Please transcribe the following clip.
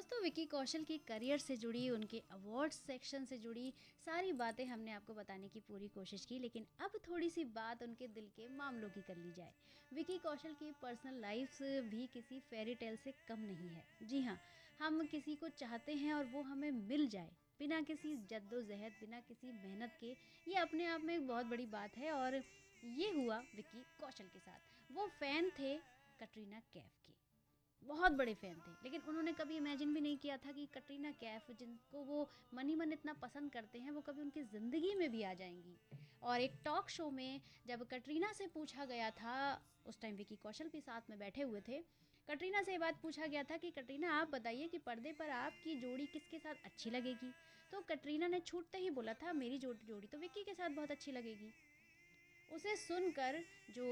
दोस्तों विकी कौशल की करियर से जुड़ी, उनके अवार्ड सेक्शन से जुड़ी सारी बातें हमने आपको बताने की पूरी कोशिश की, लेकिन अब थोड़ी सी बात उनके दिल के मामलों की कर ली जाए। विकी कौशल की पर्सनल लाइफ भी किसी फेरी टेल से कम नहीं है। जी हाँ, हम किसी को चाहते हैं और वो हमें मिल जाए बिना किसी जद्दोजहद, बिना किसी मेहनत के, ये अपने आप में एक बहुत बड़ी बात है। और ये हुआ विकी कौशल के साथ। वो फैन थे कटरीना कैफ के, बहुत बड़े फ़ैन थे, लेकिन उन्होंने कभी इमेजिन भी नहीं किया था कि कटरीना कैफ़, जिनको वो मन ही मन इतना पसंद करते हैं, वो कभी उनकी ज़िंदगी में भी आ जाएँगी। और एक टॉक शो में जब कटरीना से पूछा गया था, उस टाइम विकी कौशल भी साथ में बैठे हुए थे, कटरीना से ये बात पूछा गया था कि कटरीना आप बताइए कि पर्दे पर आपकी जोड़ी किसके साथ अच्छी लगेगी? तो कटरीना ने छूटते ही बोला था, मेरी जोड़ी तो विक्की के साथ बहुत अच्छी लगेगी। उसे सुनकर जो